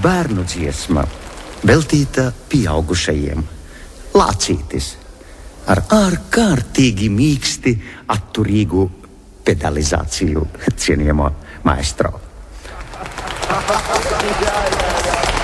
bērnu dziesma, veltīta pieaugušajiem. Lācītis ar ārkārtīgi mīksti atturīgu pedalizāciju, cienījamo maestro.